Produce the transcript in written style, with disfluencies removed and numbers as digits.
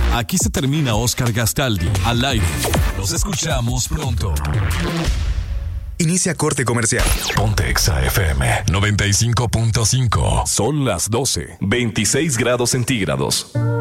Aquí se termina Oscar Gastaldi. Al aire. Nos escuchamos pronto. Inicia corte comercial. Ponte Exa FM 95.5. Son las 12, 26 grados centígrados.